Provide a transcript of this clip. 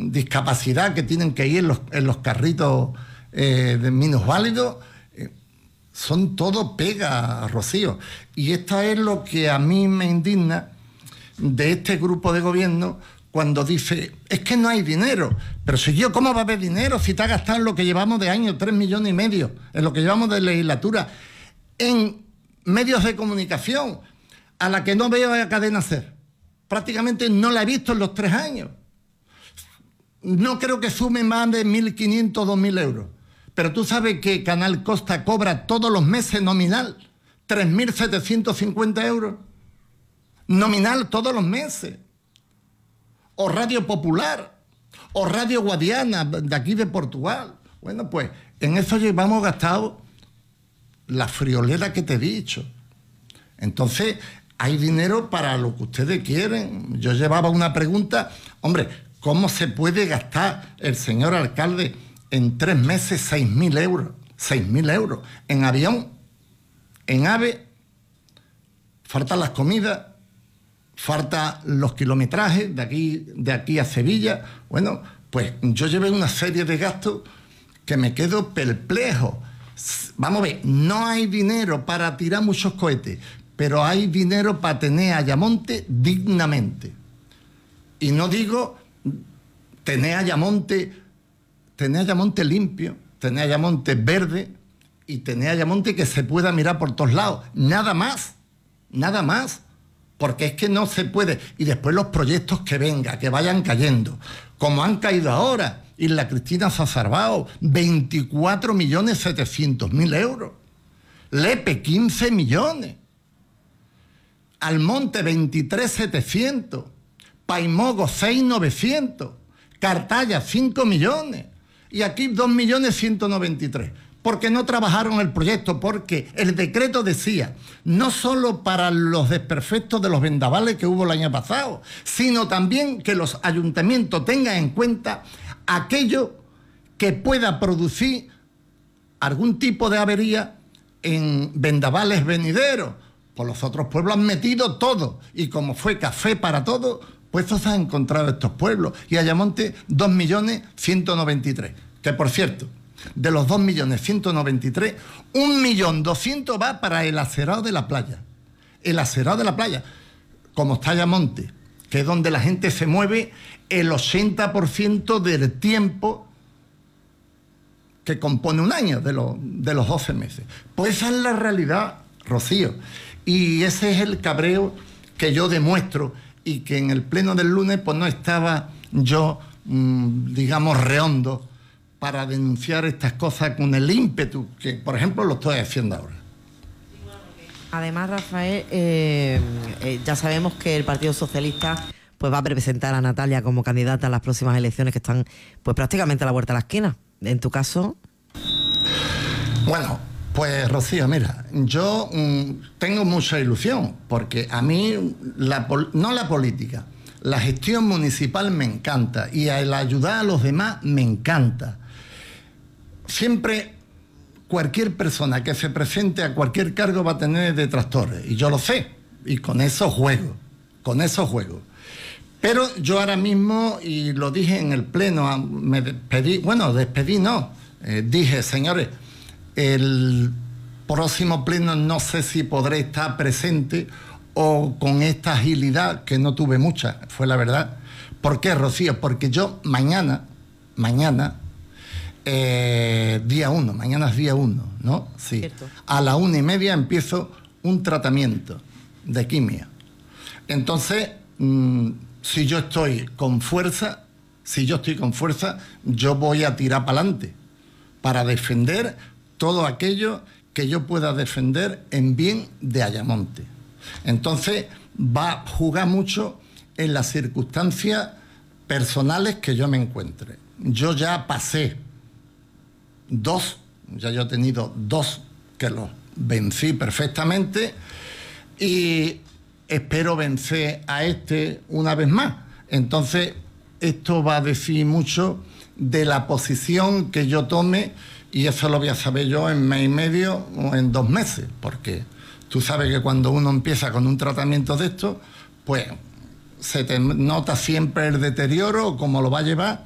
discapacidad que tienen que ir en los carritos de minusválidos, son todo pega, Rocío. Y esto es lo que a mí me indigna de este grupo de gobierno cuando dice, es que no hay dinero. Pero si yo, ¿cómo va a haber dinero si te has gastado en lo que llevamos de año, 3,5 millones, en lo que llevamos de legislatura, en medios de comunicación, a la que no veo a Cadena SER? Prácticamente no la he visto en los 3 años. No creo que sume más de 1.500, 2.000 euros. Pero tú sabes que Canal Costa cobra todos los meses nominal 3.750 euros. Nominal todos los meses. O Radio Popular, o Radio Guadiana, de aquí de Portugal. Bueno, pues en eso llevamos gastado la friolera que te he dicho. Entonces, hay dinero para lo que ustedes quieren. Yo llevaba una pregunta, hombre, ¿cómo se puede gastar el señor alcalde en 3 meses 6.000 euros? 6.000 euros. En avión, en AVE, faltan las comidas, falta los kilometrajes de aquí a Sevilla. Bueno, pues yo llevé una serie de gastos que me quedo perplejo. Vamos a ver, no hay dinero para tirar muchos cohetes, pero hay dinero para tener a Ayamonte dignamente. Y no digo tener a Ayamonte limpio, tener a Ayamonte verde y tener a Ayamonte que se pueda mirar por todos lados. Nada más. Porque es que no se puede. Y después los proyectos que vengan, que vayan cayendo, como han caído ahora. Isla Cristina Sazarbao, 24.700.000 euros. Lepe, 15 millones. Almonte, 23.700. Paimogo, 6.900. Cartaya, 5 millones. Y aquí 2.193.000. Porque no trabajaron el proyecto, porque el decreto decía, no solo para los desperfectos de los vendavales que hubo el año pasado, sino también que los ayuntamientos tengan en cuenta aquello que pueda producir algún tipo de avería en vendavales venideros. Pues los otros pueblos han metido todo, y como fue café para todo, pues eso se han encontrado estos pueblos. Y Ayamonte, 2.193.000, que por cierto, de los 2.193.000, 1.200.000 va para el acerado de la playa. El acerado de la playa, como está Ayamonte, que es donde la gente se mueve el 80% del tiempo que compone un año de los 12 meses. Pues esa es la realidad, Rocío. Y ese es el cabreo que yo demuestro, y que en el pleno del lunes pues no estaba yo, digamos, rehondo para denunciar estas cosas con el ímpetu que, por ejemplo, lo estoy haciendo ahora. Además, Rafael, ya sabemos que el Partido Socialista pues va a presentar a Natalia como candidata a las próximas elecciones, que están pues prácticamente a la vuelta de la esquina. En tu caso... Bueno, pues Rocío, mira, yo tengo mucha ilusión, porque a mí, no la política, la gestión municipal me encanta, y el ayudar a los demás me encanta. Siempre cualquier persona que se presente a cualquier cargo va a tener detractores, y yo lo sé, y con eso juego. Pero yo ahora mismo, y lo dije en el pleno, me despedí, dije, señores, el próximo pleno no sé si podré estar presente o con esta agilidad, que no tuve mucha, fue la verdad. ¿Por qué, Rocío? Porque yo mañana, día 1, mañana es día 1, ¿no? Sí. Cierto. A la 1:30 empiezo un tratamiento de quimio. Entonces, si yo estoy con fuerza, yo voy a tirar para adelante para defender todo aquello que yo pueda defender en bien de Ayamonte. Entonces, va a jugar mucho en las circunstancias personales que yo me encuentre. Yo ya pasé 2, ya yo he tenido 2 que los vencí perfectamente, y espero vencer a este una vez más. Entonces, esto va a decir mucho de la posición que yo tome, y eso lo voy a saber yo en mes y medio o en 2 meses, porque tú sabes que cuando uno empieza con un tratamiento de esto, pues se te nota siempre el deterioro, cómo lo va a llevar,